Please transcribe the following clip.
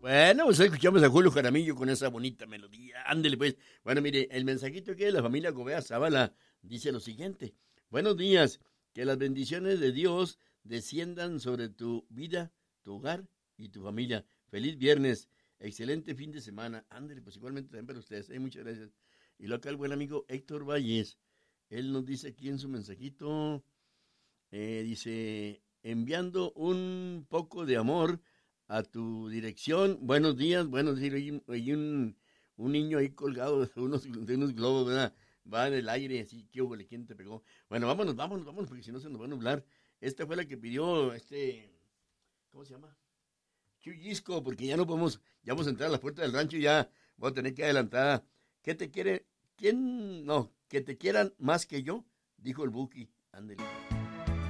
Bueno, pues escuchamos a Julio Jaramillo con esa bonita melodía. Ándele, pues. Bueno, mire, el mensajito que es la familia Gobea Zavala dice lo siguiente. Buenos días, que las bendiciones de Dios desciendan sobre tu vida, tu hogar y tu familia. Feliz viernes, excelente fin de semana. Ándele, pues igualmente también para ustedes. Muchas gracias. Y lo acá el buen amigo Héctor Valles, él nos dice aquí en su mensajito, dice, enviando un poco de amor a tu dirección. Buenos días, hay un niño ahí colgado de unos globos, ¿verdad? Va en el aire, así, qué hubo, ¿quién te pegó? Bueno, vámonos, porque si no se nos va a nublar. Esta fue la que pidió, ¿cómo se llama? Chuyisco, porque ya no podemos, ya vamos a entrar a la puerta del rancho y ya voy a tener que adelantar. ¿Qué te quiere? ¿Quién? No, que te quieran más que yo, dijo el Buki. Ándele.